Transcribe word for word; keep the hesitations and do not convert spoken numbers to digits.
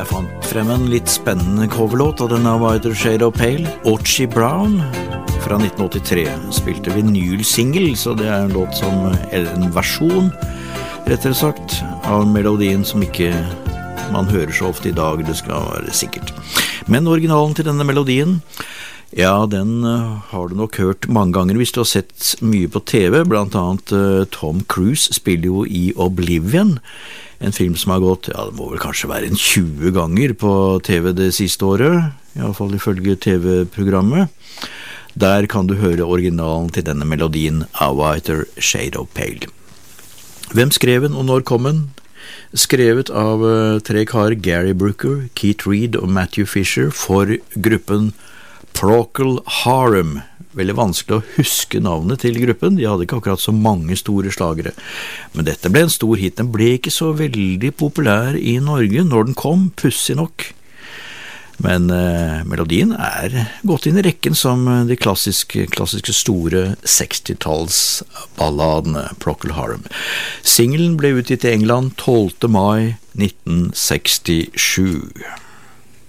Jeg fant frem en litt spennende coverlåt av denne Whiter Shade of Pale, Archie Brown, fra nitten åttitre. Spilte vinyl-single, så det er en låt som en versjon, rettere sagt, av melodien som ikke man hører så ofte i dag, det skal være sikkert. Men originalen til denne melodien, ja, den har du nok hørt mange ganger hvis du har sett mye på T V, blant annet Tom Cruise spiller jo i Oblivion, en film som har gått, ja, det må vel kanskje være en tjue ganger på T V det siste året, i alle fall ifølge T V-programmet. Der kan du høre originalen til denne melodien av Whiter Shade of Pale. Hvem skrev den og når kom den? Skrevet av uh, tre karer, Gary Brooker, Keith Reed og Matthew Fisher for gruppen Procol Harum. Veldig vanskelig å huske navnet til gruppen, de hadde ikke akkurat så mange store slagere. Men dette ble en stor hit, den ble ikke så veldig populær i Norge når den kom, pussig nok. Men eh, melodien er gått inn i rekken som de klassiske, klassiske store sekstitallsballadene, Procol Harum. Singlen ble utgitt i England tolvte mai nitten sekstisju.